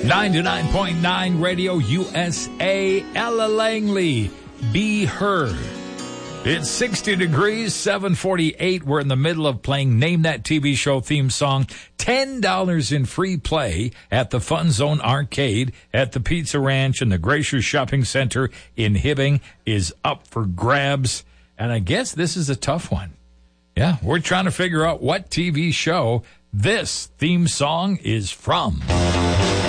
99.9 Radio USA, Ella Langley, Be Heard. It's 60 degrees, 7:48. We're in the middle of playing Name That TV Show theme song. $10 in free play at the Fun Zone Arcade at the Pizza Ranch and the Gracious Shopping Center in Hibbing is up for grabs. And I guess this is a tough one. Yeah, we're trying to figure out what TV show this theme song is from.